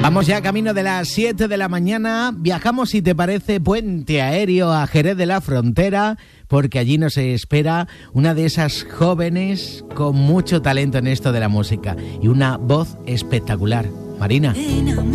Vamos ya camino de las 7 de la mañana. Viajamos, si te parece, puente aéreo a Jerez de la Frontera, porque allí nos espera una de esas jóvenes con mucho talento en esto de la música y una voz espectacular. Marina.